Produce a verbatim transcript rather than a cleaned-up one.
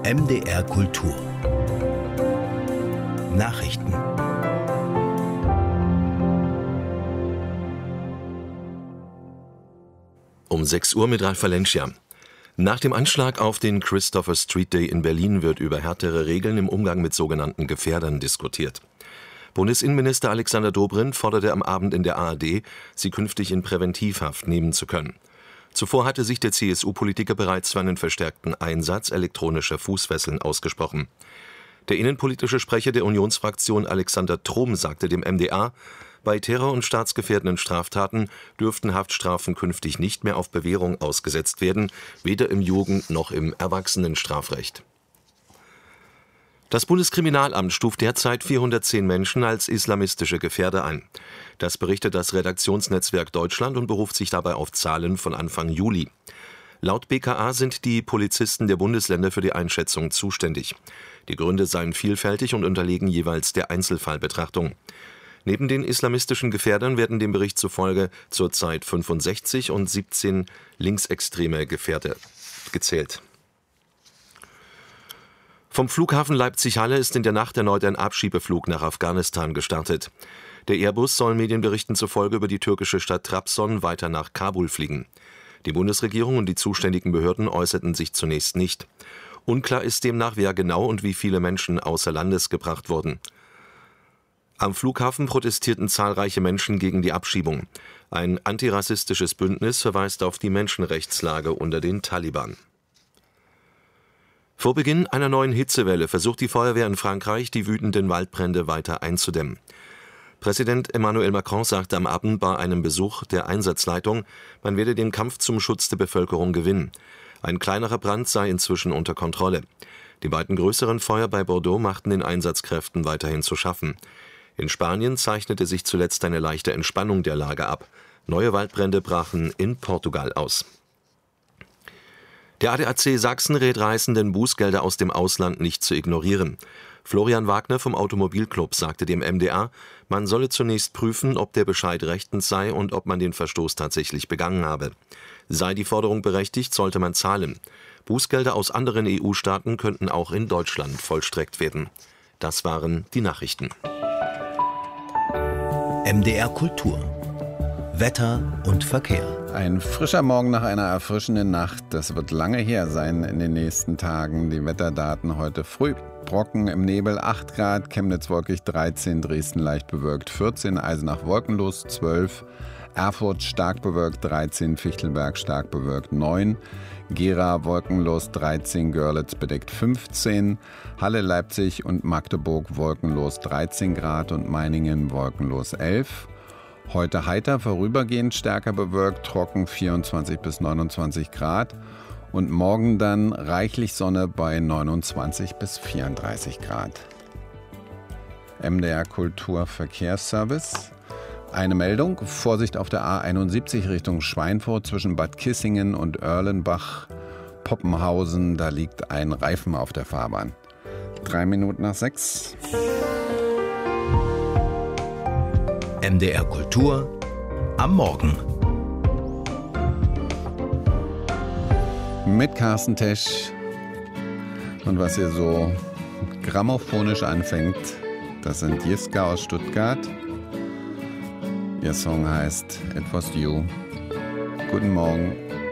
M D R Kultur Nachrichten. Um sechs Uhr mit Ralf Valencia. Nach dem Anschlag auf den Christopher Street Day in Berlin wird über härtere Regeln im Umgang mit sogenannten Gefährdern diskutiert. Bundesinnenminister Alexander Dobrindt forderte am Abend in der A R D, sie künftig in Präventivhaft nehmen zu können. Zuvor hatte sich der C S U-Politiker bereits für einen verstärkten Einsatz elektronischer Fußfesseln ausgesprochen. Der innenpolitische Sprecher der Unionsfraktion Alexander Trom sagte dem M D R, bei terror- und staatsgefährdenden Straftaten dürften Haftstrafen künftig nicht mehr auf Bewährung ausgesetzt werden, weder im Jugend- noch im Erwachsenenstrafrecht. Das Bundeskriminalamt stuft derzeit vierhundertzehn Menschen als islamistische Gefährder ein. Das berichtet das Redaktionsnetzwerk Deutschland und beruft sich dabei auf Zahlen von Anfang Juli. Laut B K A sind die Polizisten der Bundesländer für die Einschätzung zuständig. Die Gründe seien vielfältig und unterliegen jeweils der Einzelfallbetrachtung. Neben den islamistischen Gefährdern werden dem Bericht zufolge zurzeit fünfundsechzig und siebzehn linksextreme Gefährder gezählt. Vom Flughafen Leipzig-Halle ist in der Nacht erneut ein Abschiebeflug nach Afghanistan gestartet. Der Airbus soll Medienberichten zufolge über die türkische Stadt Trabzon weiter nach Kabul fliegen. Die Bundesregierung und die zuständigen Behörden äußerten sich zunächst nicht. Unklar ist demnach, wer genau und wie viele Menschen außer Landes gebracht wurden. Am Flughafen protestierten zahlreiche Menschen gegen die Abschiebung. Ein antirassistisches Bündnis verweist auf die Menschenrechtslage unter den Taliban. Vor Beginn einer neuen Hitzewelle versucht die Feuerwehr in Frankreich, die wütenden Waldbrände weiter einzudämmen. Präsident Emmanuel Macron sagte am Abend bei einem Besuch der Einsatzleitung, man werde den Kampf zum Schutz der Bevölkerung gewinnen. Ein kleinerer Brand sei inzwischen unter Kontrolle. Die beiden größeren Feuer bei Bordeaux machten den Einsatzkräften weiterhin zu schaffen. In Spanien zeichnete sich zuletzt eine leichte Entspannung der Lage ab. Neue Waldbrände brachen in Portugal aus. Der A D A C Sachsen rät Reisenden, Bußgelder aus dem Ausland nicht zu ignorieren. Florian Wagner vom Automobilclub sagte dem M D R, man solle zunächst prüfen, ob der Bescheid rechtens sei und ob man den Verstoß tatsächlich begangen habe. Sei die Forderung berechtigt, sollte man zahlen. Bußgelder aus anderen E U-Staaten könnten auch in Deutschland vollstreckt werden. Das waren die Nachrichten. M D R Kultur Wetter und Verkehr. Ein frischer Morgen nach einer erfrischenden Nacht. Das wird lange her sein in den nächsten Tagen. Die Wetterdaten heute früh. Brocken im Nebel acht Grad, Chemnitz wolkig dreizehn, Dresden leicht bewölkt vierzehn, Eisenach wolkenlos zwölf, Erfurt stark bewölkt dreizehn, Fichtelberg stark bewölkt neun, Gera wolkenlos dreizehn, Görlitz bedeckt fünfzehn, Halle, Leipzig und Magdeburg wolkenlos dreizehn Grad und Meiningen wolkenlos elf. Heute heiter, vorübergehend stärker bewölkt, trocken vierundzwanzig bis neunundzwanzig Grad und morgen dann reichlich Sonne bei neunundzwanzig bis vierunddreißig Grad. M D R Kultur Verkehrsservice. Eine Meldung, Vorsicht auf der A einundsiebzig Richtung Schweinfurt zwischen Bad Kissingen und Erlenbach, Poppenhausen, da liegt ein Reifen auf der Fahrbahn. Drei Minuten nach sechs. M D R Kultur am Morgen. Mit Carsten Tesch. Und was hier so grammophonisch anfängt, das sind Jiska aus Stuttgart. Ihr Song heißt It Was You. Guten Morgen.